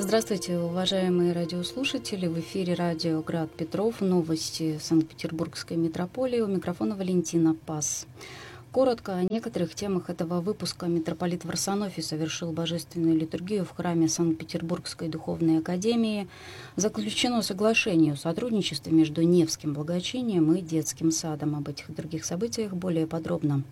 Здравствуйте, уважаемые радиослушатели. В эфире радио «Град Петров». Новости Санкт-Петербургской метрополии. У микрофона Валентина Пас. Коротко о некоторых темах этого выпуска. Митрополит Варсонофий совершил божественную литургию в храме Санкт-Петербургской духовной академии. Заключено соглашение о сотрудничестве между Невским благочинием и детским садом. Об этих и других событиях более подробно.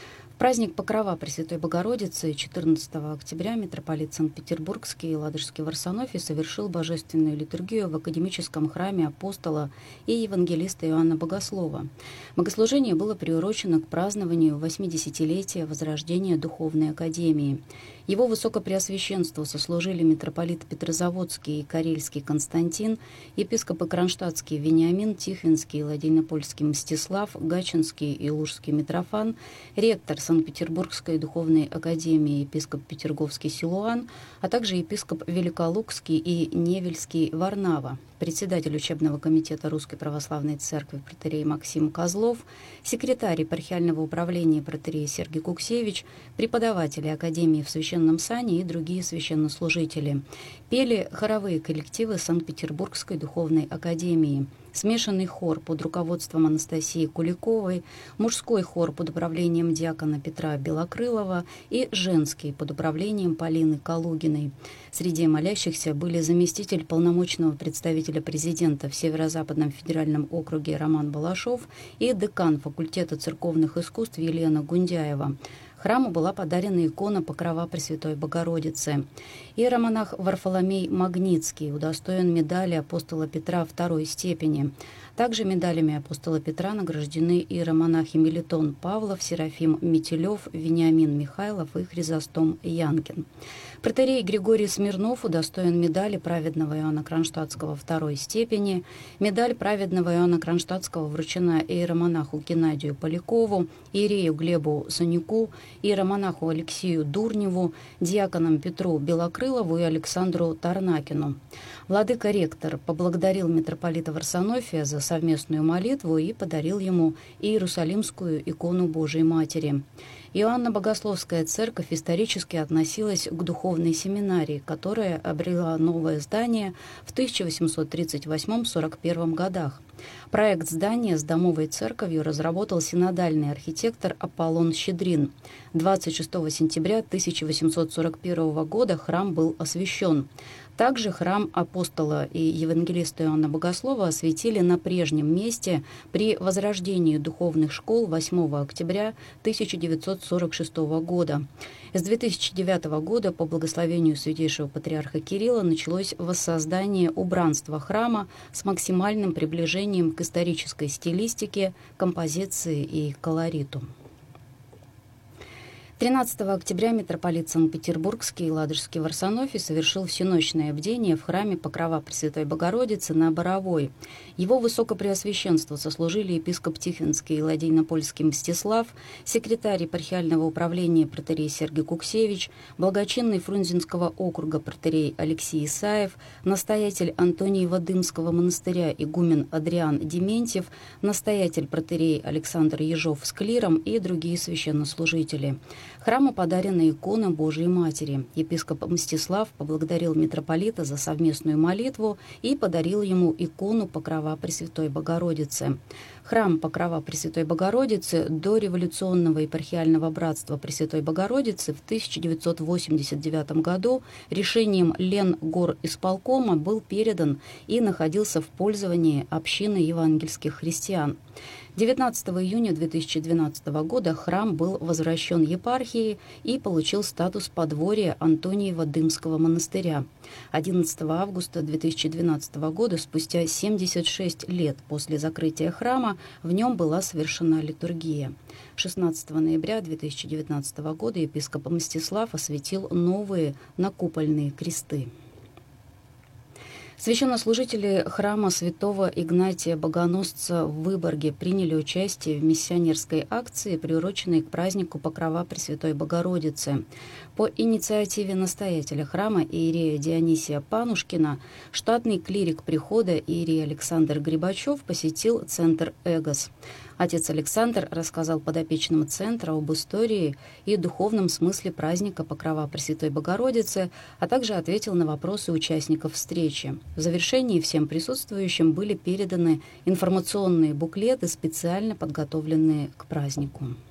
В праздник Покрова Пресвятой Богородицы 14 октября митрополит Санкт-Петербургский и Ладожский Варсонофий совершил божественную литургию в академическом храме апостола и евангелиста Иоанна Богослова. Богослужение было приурочено к празднованию 80-летия возрождения Духовной Академии. Его Высокопреосвященству сослужили митрополит Петрозаводский и Карельский Константин, епископы Кронштадтский Вениамин, Тихвинский и Ладейнопольский Мстислав, Гачинский и Лужский Митрофан, ректор Санкт-Петербургской духовной академии епископ Петерговский Силуан, а также епископ Великолукский и Невельский Варнава, председатель учебного комитета Русской Православной Церкви протоиерей Максим Козлов, секретарь епархиального управления протоиерей Сергий Куксевич, преподаватели Академии в Священном Сане и другие священнослужители. Пели хоровые коллективы Санкт-Петербургской духовной академии. Смешанный хор под руководством Анастасии Куликовой, мужской хор под управлением диакона Петра Белокрылова и женский под управлением Полины Калугиной. Среди молящихся были заместитель полномочного представителя президента в Северо-Западном федеральном округе Роман Балашов и декан факультета церковных искусств Елена Гундяева. Храму была подарена икона Покрова Пресвятой Богородицы. Иеромонах Варфоломей Магнитский удостоен медали апостола Петра II степени. Также медалями апостола Петра награждены иеромонахи Мелитон Павлов, Серафим Метелев, Вениамин Михайлов и Хризостом Янкин. Протоиерей Григорий Смирнов удостоен медали праведного Иоанна Кронштадтского II степени. Медаль праведного Иоанна Кронштадтского вручена иеромонаху Геннадию Полякову, иерею Глебу Санюку, иеромонаху Алексею Дурневу, диаконам Петру Белокрылову и Александру Тарнакину. Владыка-ректор поблагодарил митрополита Варсонофия за совместную молитву и подарил ему Иерусалимскую икону Божией Матери. Иоанна Богословская церковь исторически относилась к духовной семинарии, которая обрела новое здание в 1838-41 годах. Проект здания с домовой церковью разработал синодальный архитектор Аполлон Щедрин. 26 сентября 1841 года храм был освящен. Также храм апостола и евангелиста Иоанна Богослова осветили на прежнем месте при возрождении духовных школ 8 октября 1946 года. С 2009 года по благословению святейшего патриарха Кирилла началось воссоздание убранства храма с максимальным приближением к исторической стилистике, композиции и колориту. 13 октября митрополит Санкт-Петербургский и Ладожский Варсонофий совершил всеночное бдение в храме Покрова Пресвятой Богородицы на Боровой. Его Высокопреосвященство сослужили епископ Тихвинский и Ладейнопольский Мстислав, секретарь епархиального управления протоиерей Сергий Куксевич, благочинный Фрунзенского округа протоиерей Алексей Исаев, настоятель Антониева-Дымского монастыря игумен Адриан Дементьев, настоятель протоиерей Александр Ежов с клиром и другие священнослужители. Храму подарена икона Божией Матери. Епископ Мстислав поблагодарил митрополита за совместную молитву и подарил ему икону Покрова Пресвятой Богородицы. Храм Покрова Пресвятой Богородицы до революционного епархиального братства Пресвятой Богородицы в 1989 году решением Ленгорисполкома был передан и находился в пользовании общины евангельских христиан. 19 июня 2012 года храм был возвращен епархии и получил статус подворья Антониева-Дымского монастыря. 11 августа 2012 года, спустя 76 лет после закрытия храма, в нем была совершена литургия. 16 ноября 2019 года епископ Мстислав осветил новые накупольные кресты. Священнослужители храма святого Игнатия Богоносца в Выборге приняли участие в миссионерской акции, приуроченной к празднику Покрова Пресвятой Богородицы. По инициативе настоятеля храма иерея Дионисия Панушкина штатный клирик прихода иерей Александр Грибачев посетил центр «Эгос». Отец Александр рассказал подопечным центра об истории и духовном смысле праздника Покрова Пресвятой Богородицы, а также ответил на вопросы участников встречи. В завершении всем присутствующим были переданы информационные буклеты, специально подготовленные к празднику.